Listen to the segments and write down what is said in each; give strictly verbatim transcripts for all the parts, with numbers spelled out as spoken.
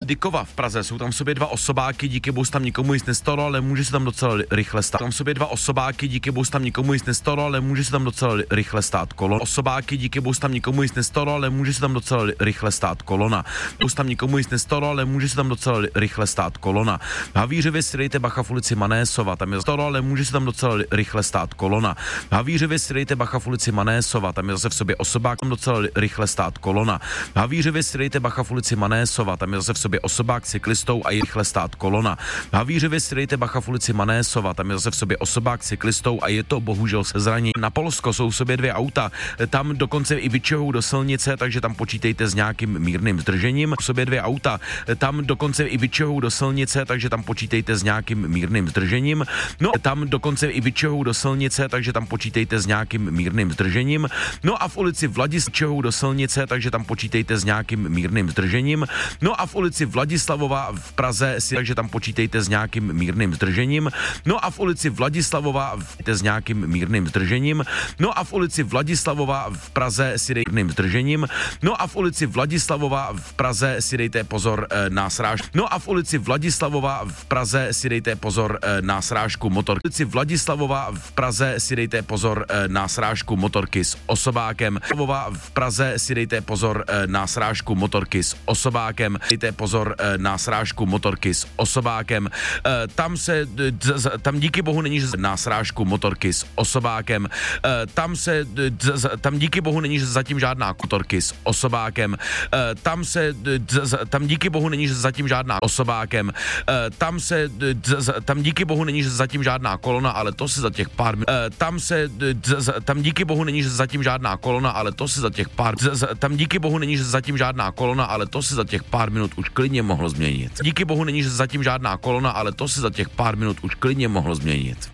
Dykova v Praze, jsou tam v sobě dva osobáky, díky bohu tam nikomu nic nestalo, ale může se tam docela rychle stát. Tam v sobě dva osobáky, díky bohu tam nikomu nic nestalo, ale může se tam docela rychle stát kolona. Osobáky, díky bohu tam nikomu nic nestalo, ale může se tam docela rychle stát kolona. Bohu tam nikomu nic nestalo, ale může se tam docela rychle stát kolona. V Havířově si dejte bacha v ulici Manésova, tam je stalo, ale může se tam docela rychle stát kolona. V Havířově si dejte bacha v ulici Manésova, tam je zase v sobě osobák, tam docela rychle stát kolona. V Havířově si dejte bacha v ulici Manésova, tam je zase v sobě osobák cyklistou a je rychle stát kolona. V Havířově si dejte bacha v ulici Manésova, tam je zase v sobě osobák cyklistou a je to bohužel se zraní. Na Polsko jsou v sobě dvě auta, tam dokonce i vyčuhou do silnice, takže tam počítejte s nějakým mírným zdržením. V sobě dvě auta, tam dokonce i vyčuhou do silnice, takže tam počítejte s nějakým mírným zdržením. No, tam dokonce i vyčuhou do silnice, takže tam počítejte s nějakým mírným zdržením. No a v ulici Vladislavu do silnice, takže tam počítejte s nějakým mírným zdržením. No a v ulici Vladislavova v Praze si, takže tam počítejte s nějakým mírným zdržením. No a v ulici Vladislavova v, s nějakým mírným zdržením. No a v ulici Vladislavova v Praze si dejte mírným zdržením. No a v ulici Vladislavova v Praze si dejte pozor e, na srážku. No a v ulici Vladislavova v Praze si dejte pozor e, na srážku motor. V ulici Vladislavova v Praze si dejte pozor e, na srážku motorky s osobákem. V Praze si dejte pozor e, na srážku motorky s osobákem. Dejte pozor e, na srážku motorky s osobákem. E, tam se, d, d, tam díky bohu není na srážku motorky s osobákem. E, tam se, d, d, tam díky bohu není zatím žádná motorky s osobákem. E, tam se, d, d, tam díky bohu není zatím žádná osobákem. E, tam se, d, d, tam díky bohu není zatím žádná kolona, ale to si za těch pár minut. E, tam se, d, d, tam díky bohu není zatím žádná kolona, ale to si za těch pár tam díky bohu není zatím žádná kolona, ale to si za těch pár minut už klidně mohlo změnit. Díky bohu není zatím žádná kolona, ale to si za těch pár minut už klidně mohlo změnit.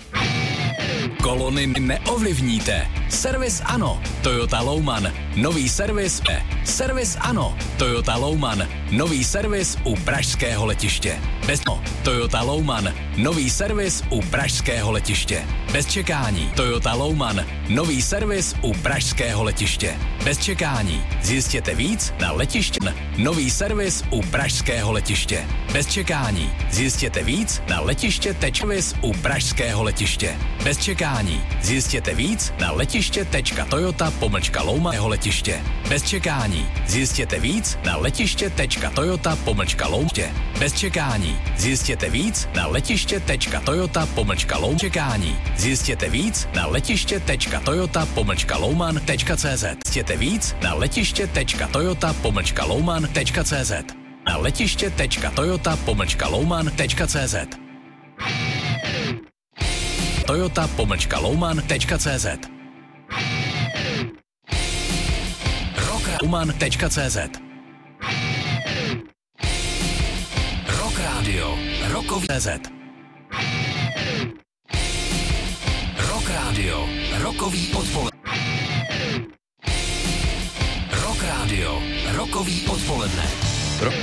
Kolony neovlivníte. Servis ano. Toyota Louman. Nový servis E. Servis ano. Toyota Louman. Nový servis u pražského letiště. Bez no. Toyota Louman. Nový servis u pražského letiště. Bez čekání. Toyota Louman. Nový servis u pražského letiště. Bez čekání. Zjistěte víc na letiště. Nový servis u pražského letiště. Bez čekání. Zjistěte víc na letiště tečvis u pražského letiště. Bez čekání. Zjistěte víc na letiště.toyota pomlčka loumaného letiště. Bez čekání. Zjistěte víc na letiště.toyota pomlčka louště. Bez čekání. Zjistěte víc na letiště.toyota pomlčka loum. Čekání. Zjistěte víc na letiště.toyota pomlčka louman.cz. Zjistěte víc na letiště.toyota pomlčka louman.cz. Na letiště.toyota pomlčka louman.cz. Toyota pomlčka louman.cz. Louman.cz. Rock Radio. Rockový C Z. Rock Radio. Rockový odpoledne. Rock Radio. Rockový odpoledne. Rock.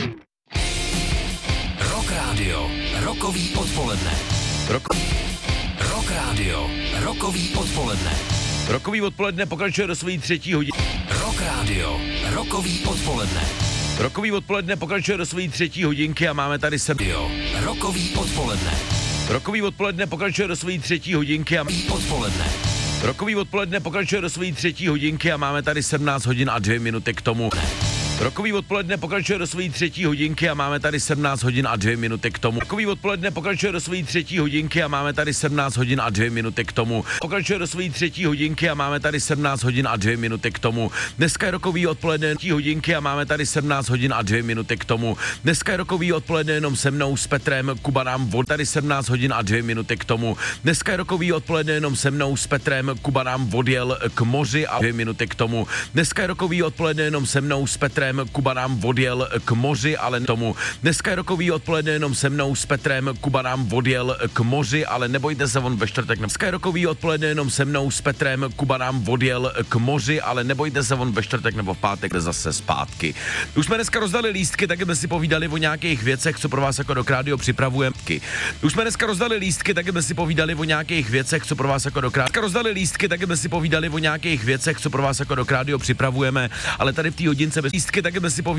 Rock Radio. Rockový odpoledne. Rock. Rock Radio. Rockový odpoledne. Rockový odpoledne pokračuje do své třetí hodiny. Rock Radio. Rockový odpoledne. Rockový odpoledne pokračuje do své třetí hodinky a máme tady sem. Rockový odpoledne. Rockový odpoledne pokračuje do své třetí hodinky a odpoledne. Rockový odpoledne pokračuje do své třetí hodinky a máme tady sedmnáct hodin a dvě minuty k tomu. Rockový odpoledne pokračuje do své třetí hodinky a máme tady sedmnáct hodin a dvě minuty k tomu. Rockový odpoledne pokračuje do své třetí hodinky a máme tady sedmnáct hodin a dvě minuty k tomu. Pokračuje do své třetí hodinky a máme tady sedmnáct hodin a dvě minuty k tomu. Dneska je rockový odpoledne třetí hodinky a máme tady sedmnáct hodin a dvě minuty k tomu. Dneska je rockový odpoledne jenom se mnou s Petrem, Kuba nám vod tady sedmnáct hodin a dvě minuty k tomu. Dneska je rockový odpoledne jenom se mnou s Petrem, Kuba nám odjel k moři a dvě minuty k tomu. Dneska je rockový odpoledne jenom se mnou s Petrem, Kuba nám odjel k moři, ale tomu. Dneska je rockový odpoledne jenom se mnou s Petrem, Kuba nám odjel k moři, ale nebojte se, on ve čtvrtek. Dneska je rockový odpoledne jenom se mnou s Petrem, Kuba nám odjel k moři, ale nebojte se, on ve čtvrtek nebo v pátek jde zase zpátky. Už jsme dneska rozdali lístky, tak jsme si povídali o nějakých věcech, co pro vás jako Rock Radio připravujeme. Už jsme dneska rozdali lístky, tak jsme si povídali o nějakých věcech, co pro vás jako Rock Radio. Dneska rozdali lístky, tak jsme si povídali o nějakých věcech, co pro vás jako Rock Radio připravujeme, ale tady v té hodince bez lístky, tak jsme si povídali